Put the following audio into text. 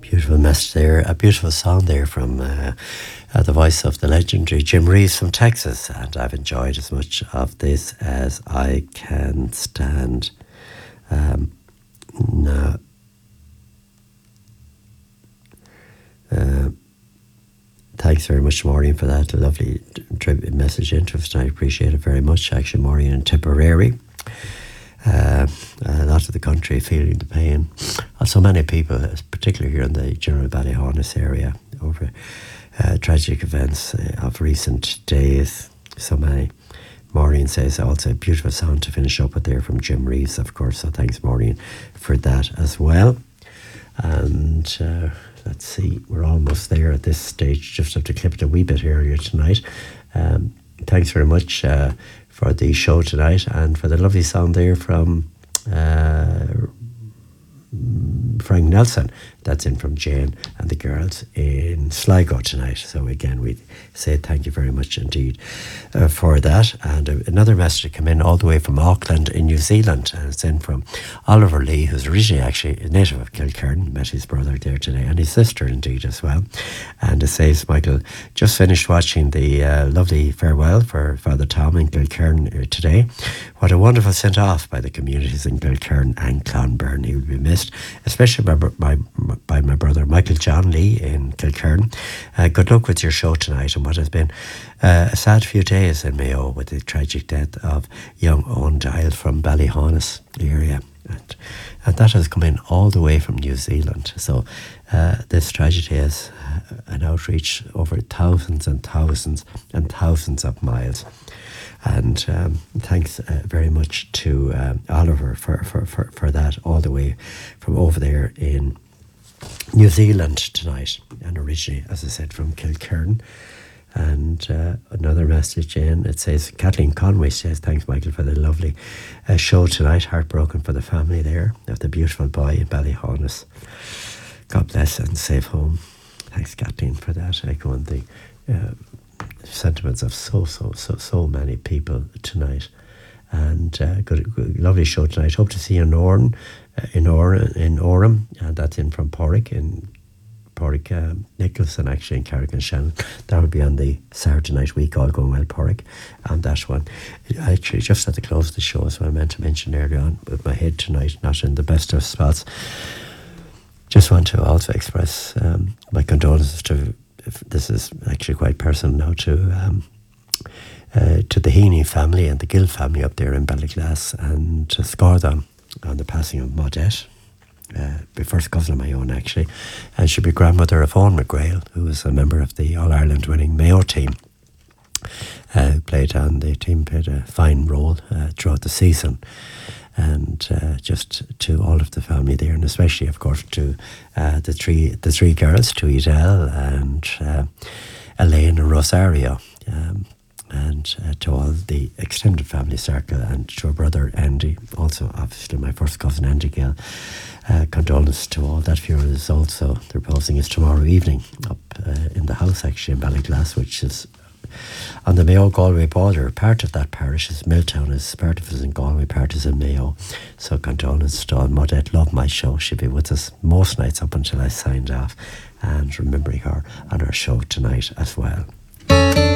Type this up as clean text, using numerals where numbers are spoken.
Beautiful message there, a beautiful song there from the voice of the legendary Jim Reeves from Texas, and I've enjoyed as much of this as I can stand. Now, thanks very much, Maureen, for that lovely message interest. I appreciate it very much. Actually, Maureen in Tipperary. A lot of the country feeling the pain. So many people, particularly here in the general Ballyhonus area, over tragic events of recent days. So many. Maureen says also a beautiful song to finish up with there from Jim Reeves, of course. So thanks, Maureen, for that as well. And let's see, we're almost there at this stage. Just have to clip it a wee bit earlier tonight. Thanks very much for the show tonight and for the lovely song there from Frank Nelson. That's in from Jane and the girls in Sligo tonight. So again, we say thank you very much indeed for that. And another message came in all the way from Auckland in New Zealand, and it's in from Oliver Lee, who's originally actually a native of Kilkerran. Met his brother there today and his sister indeed as well. And it says, Michael, just finished watching the lovely farewell for Father Tom in Kilkerran today. What a wonderful sent off by the communities in Kilkerran and Clonberne. He will be missed, especially by my brother Michael John Lee in Kilkerran. Good luck with your show tonight and what has been a sad few days in Mayo with the tragic death of young Owen Dial from Ballyhonus area. And that has come in all the way from New Zealand. So this tragedy has an outreach over thousands and thousands and thousands of miles. And thanks very much to Oliver for that, all the way from over there in New Zealand tonight, and originally, as I said, from Kilkerran. And another message in, it says, Kathleen Conway says, thanks, Michael, for the lovely show tonight. Heartbroken for the family there of the beautiful boy in Ballyhonus. God bless and safe home. Thanks, Kathleen, for that. Echoing the sentiments of so many people tonight. And good, lovely show tonight. Hope to see you in Oran, in Orem, and that's in from Porrick, in Porrick Nicholson, actually, in Carrick-on-Shannon. That will be on the Saturday night week, all going well, Porrick, and that one. Actually, just at the close of the show, as I meant to mention earlier on, with my head tonight not in the best of spots. Just want to also express my condolences to, this is actually quite personal now, to the Heaney family and the Gill family up there in Ballyglass, and to Scardon on the passing of Maudette, the first cousin of my own actually, and she'll be grandmother of Owen McGrail, who was a member of the All-Ireland winning Mayo team. Played on the team, played a fine role throughout the season. And just to all of the family there, and especially, of course, to the three girls, to Edel and Elaine and Rosario, and to all the extended family circle, and to her brother Andy, also obviously my first cousin Andy Gill. Condolences to all. That funeral is also, the reposing is tomorrow evening up in the house actually in Ballyglass, which is on the Mayo-Galway border. Part of that parish is Milltown, is part of it is in Galway, part is in Mayo. So condolences to all. Maudette loved my show. She'll be with us most nights up until I signed off, and remembering her on our show tonight as well.